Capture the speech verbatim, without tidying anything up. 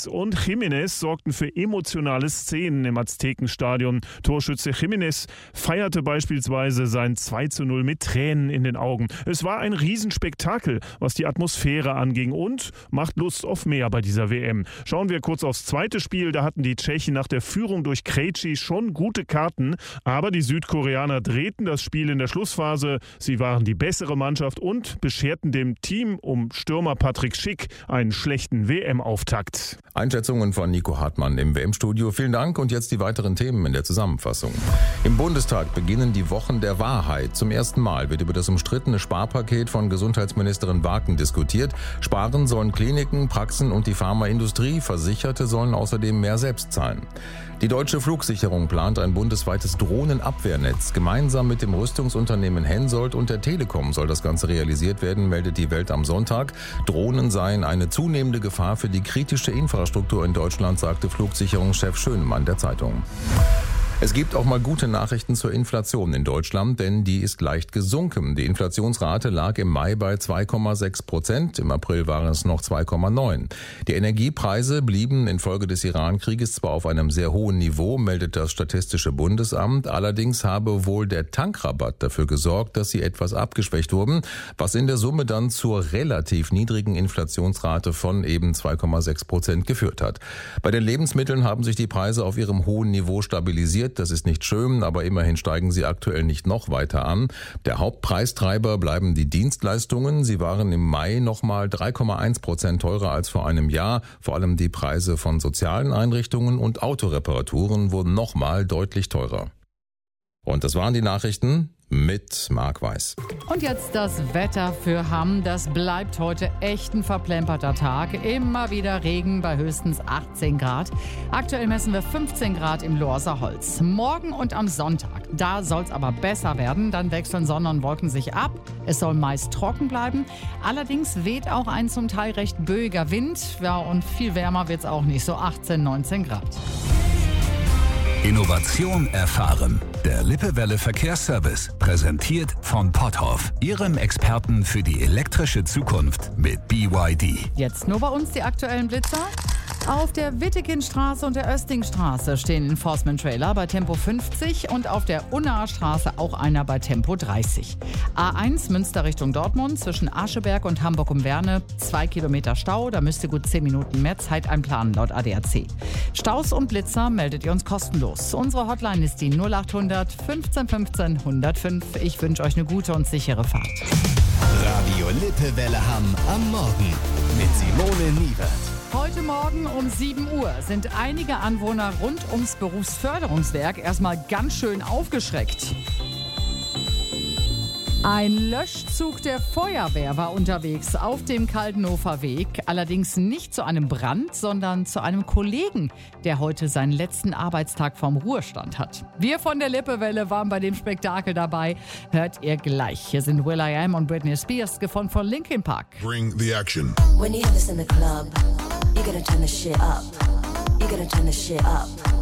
Messi und Jiménez sorgten für emotionale Szenen im Aztekenstadion. Torschütze Jiménez feierte beispielsweise sein zwei zu null mit Tränen in den Augen. Es war ein Riesenspektakel, was die Atmosphäre anging und macht Lust auf mehr bei dieser W M. Schauen wir kurz aufs zweite Spiel. Da hatten die Tschechen nach der Führung durch Krejci schon gute Karten, aber die Südkoreaner drehten das Spiel in der Schlussphase. Sie waren die bessere Mannschaft und bescherten dem Team um Stürmer Patrick Schick einen schlechten W M-Auftakt. Einschätzungen von Nico Hartmann im W M-Studio. Vielen Dank und jetzt die weiteren Themen in der Zusammenfassung. Im Bundestag beginnen die Wochen der Wahrheit. Zum ersten Mal wird über das umstrittene Sparpaket von Gesundheitsministerin Wagen diskutiert. Sparen sollen Kliniken, Praxen und die Pharmaindustrie. Versicherte sollen außerdem mehr selbst zahlen. Die Deutsche Flugsicherung plant ein bundesweites Drohnenabwehrnetz. Gemeinsam mit dem Rüstungsunternehmen Hensoldt und der Telekom soll das Ganze realisiert werden, meldet die Welt am Sonntag. Drohnen seien eine zunehmende Gefahr für die kritische Infrastruktur in Deutschland, sagte Flugsicherungschef Schönemann der Zeitung. Es gibt auch mal gute Nachrichten zur Inflation in Deutschland, denn die ist leicht gesunken. Die Inflationsrate lag im Mai bei zwei Komma sechs Prozent, im April waren es noch zwei Komma neun. Die Energiepreise blieben infolge des Iran-Krieges zwar auf einem sehr hohen Niveau, meldet das Statistische Bundesamt, allerdings habe wohl der Tankrabatt dafür gesorgt, dass sie etwas abgeschwächt wurden, was in der Summe dann zur relativ niedrigen Inflationsrate von eben zwei Komma sechs Prozent geführt hat. Bei den Lebensmitteln haben sich die Preise auf ihrem hohen Niveau stabilisiert. Das ist nicht schön, aber immerhin steigen sie aktuell nicht noch weiter an. Der Hauptpreistreiber bleiben die Dienstleistungen. Sie waren im Mai nochmal drei Komma eins Prozent teurer als vor einem Jahr. Vor allem die Preise von sozialen Einrichtungen und Autoreparaturen wurden nochmal deutlich teurer. Und das waren die Nachrichten mit Marc Weiß. Und jetzt das Wetter für Hamm. Das bleibt heute echt ein verplemperter Tag. Immer wieder Regen bei höchstens achtzehn Grad. Aktuell messen wir fünfzehn Grad im Lohrser Holz. Morgen und am Sonntag, da soll es aber besser werden. Dann wechseln Sonne und Wolken sich ab. Es soll meist trocken bleiben. Allerdings weht auch ein zum Teil recht böiger Wind. Ja, und viel wärmer wird es auch nicht, so achtzehn, neunzehn Grad. Innovation erfahren. Der Lippewelle Verkehrsservice, präsentiert von Potthoff, Ihrem Experten für die elektrische Zukunft mit B Y D. Jetzt nur bei uns die aktuellen Blitzer. Auf der Wittekindstraße und der Östingstraße stehen Enforcement-Trailer bei Tempo fünfzig und auf der Unnaher Straße auch einer bei Tempo dreißig. A eins Münster Richtung Dortmund zwischen Ascheberg und Hamburg um Werne, zwei Kilometer Stau, da müsst ihr gut zehn Minuten mehr Zeit einplanen laut A D A C. Staus und Blitzer meldet ihr uns kostenlos. Unsere Hotline ist die null acht hundert fünfzehn fünfzehn hundertfünf. Ich wünsche euch eine gute und sichere Fahrt. Radio Lippewelle Hamm am Morgen mit Simone Niewert. Heute Morgen um sieben Uhr sind einige Anwohner rund ums Berufsförderungswerk erstmal ganz schön aufgeschreckt. Ein Löschzug der Feuerwehr war unterwegs auf dem Kaltenhofer Weg, allerdings nicht zu einem Brand, sondern zu einem Kollegen, der heute seinen letzten Arbeitstag vom Ruhestand hat. Wir von der Lippewelle waren bei dem Spektakel dabei, hört ihr gleich. Hier sind Will I Am und Britney Spears, gefunden von Linkin Park. Bring the action. When you have this in the club, you gotta turn the shit up. You gotta turn the shit up.